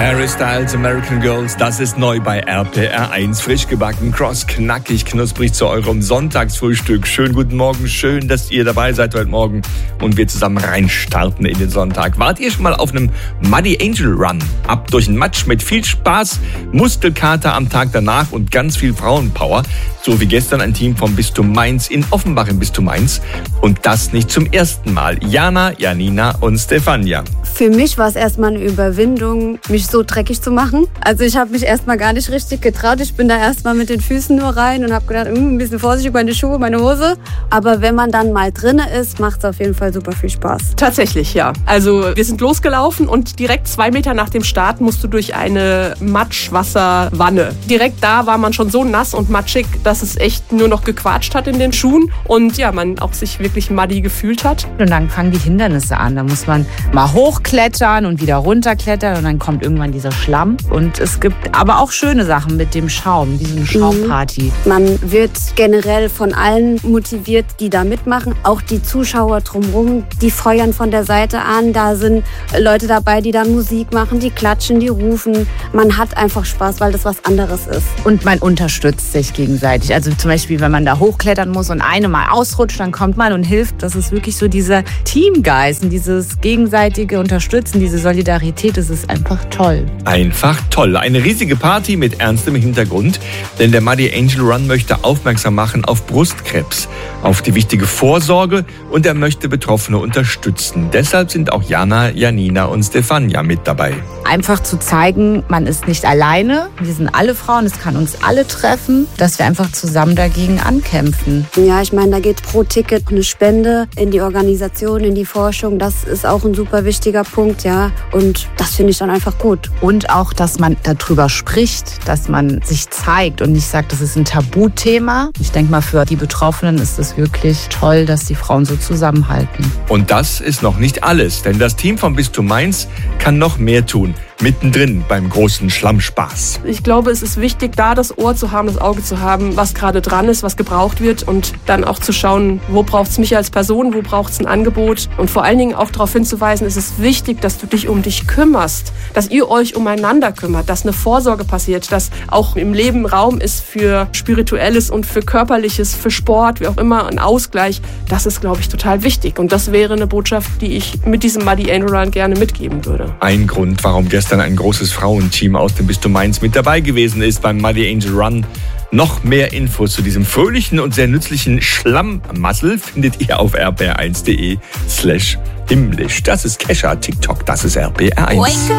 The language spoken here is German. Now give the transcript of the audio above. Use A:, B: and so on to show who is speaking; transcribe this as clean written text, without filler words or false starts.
A: Harry Styles, American Girls, das ist neu bei RPR1. Frisch gebacken, kross, knackig, knusprig zu eurem Sonntagsfrühstück. Schönen guten Morgen, schön, dass ihr dabei seid heute Morgen und wir zusammen reinstarten in den Sonntag. Wart ihr schon mal auf einem Muddy Angel Run? Ab durch den Matsch mit viel Spaß, Muskelkater am Tag danach und ganz viel Frauenpower. So wie gestern ein Team vom Bistum Mainz in Offenbach im Bistum Mainz. Und das nicht zum ersten Mal. Jana, Janina und Stefania.
B: Für mich war es erstmal eine Überwindung, mich so dreckig zu machen. Also ich habe mich erstmal gar nicht richtig getraut. Ich bin da erstmal mit den Füßen nur rein und habe gedacht, ein bisschen vorsichtig, meine Schuhe, meine Hose. Aber wenn man dann mal drinne ist, macht es auf jeden Fall super viel Spaß.
C: Tatsächlich, ja. Also wir sind losgelaufen und direkt 2 Meter nach dem Start musst du durch eine Matschwasserwanne. Direkt da war man schon so nass und matschig, dass es echt nur noch gequatscht hat in den Schuhen und ja, man auch sich wirklich muddy gefühlt hat.
D: Und dann fangen die Hindernisse an. Da muss man mal hochklettern und wieder runterklettern und dann kommt irgendwann dieser Schlamm. Und es gibt aber auch schöne Sachen mit dem Schaum, wie so eine Schaumparty.
B: Man wird generell von allen motiviert, die da mitmachen. Auch die Zuschauer drumherum, die feuern von der Seite an. Da sind Leute dabei, die dann Musik machen, die klatschen, die rufen. Man hat einfach Spaß, weil das was anderes ist.
D: Und man unterstützt sich gegenseitig. Also zum Beispiel, wenn man da hochklettern muss und eine mal ausrutscht, dann kommt man und hilft. Das ist wirklich so dieser Teamgeist und dieses gegenseitige Unterstützen, diese Solidarität. Das ist einfach toll.
A: Einfach toll. Eine riesige Party mit ernstem Hintergrund. Denn der Muddy Angel Run möchte aufmerksam machen auf Brustkrebs, auf die wichtige Vorsorge und er möchte Betroffene unterstützen. Deshalb sind auch Jana, Janina und Stefania mit dabei.
D: Einfach zu zeigen, man ist nicht alleine. Wir sind alle Frauen, es kann uns alle treffen, dass wir einfach zusammen dagegen ankämpfen.
B: Ja, ich meine, da geht pro Ticket eine Spende in die Organisation, in die Forschung. Das ist auch ein super wichtiger Punkt, ja. Und das finde ich dann einfach gut.
D: Und auch, dass man darüber spricht, dass man sich zeigt und nicht sagt, das ist ein Tabuthema. Ich denke mal, für die Betroffenen ist es wirklich toll, dass die Frauen so zusammenhalten.
A: Und das ist noch nicht alles, denn das Team vom Bistum Mainz kann noch mehr tun. Mittendrin beim großen Schlammspaß.
C: Ich glaube, es ist wichtig, da das Ohr zu haben, das Auge zu haben, was gerade dran ist, was gebraucht wird und dann auch zu schauen, wo braucht es mich als Person, wo braucht es ein Angebot und vor allen Dingen auch darauf hinzuweisen, es ist wichtig, dass du dich um dich kümmerst, dass ihr euch umeinander kümmert, dass eine Vorsorge passiert, dass auch im Leben Raum ist für Spirituelles und für Körperliches, für Sport, wie auch immer, ein Ausgleich. Das ist, glaube ich, total wichtig und das wäre eine Botschaft, die ich mit diesem Muddy Angel Run gerne mitgeben würde.
A: Ein Grund, warum gestern ein großes Frauenteam aus dem Bistum Mainz mit dabei gewesen ist beim Muddy Angel Run. Noch mehr Infos zu diesem fröhlichen und sehr nützlichen Schlammmassel findet ihr auf rpr1.de/himmlisch. Das ist Kesha, TikTok, das ist RPR1.